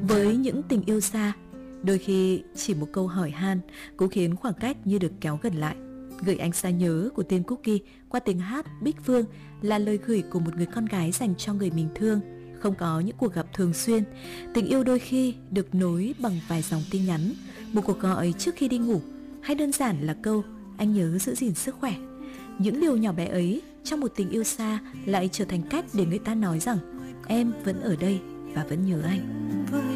Với những tình yêu xa, đôi khi chỉ một câu hỏi han cũng khiến khoảng cách như được kéo gần lại. Gửi anh xa nhớ của tên Cookie qua tiếng hát Bích Phương là lời gửi của một người con gái dành cho người mình thương. Không có những cuộc gặp thường xuyên, tình yêu đôi khi được nối bằng vài dòng tin nhắn, một cuộc gọi trước khi đi ngủ, hay đơn giản là câu anh nhớ giữ gìn sức khỏe. Những điều nhỏ bé ấy trong một tình yêu xa lại trở thành cách để người ta nói rằng em vẫn ở đây và vẫn nhớ anh.